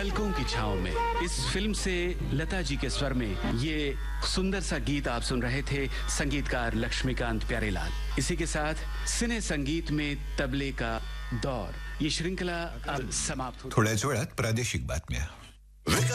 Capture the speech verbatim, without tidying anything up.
पलकों की छांव में। इस फिल्म से लता जी के स्वर में ये सुंदर सा गीत आप सुन रहे थे, संगीतकार लक्ष्मीकांत प्यारेलाल। इसी के साथ सिने संगीत में तबले का दौर, ये श्रृंखला अब समाप्त हो। थोड्याच वेळात प्रादेशिक बातम्या।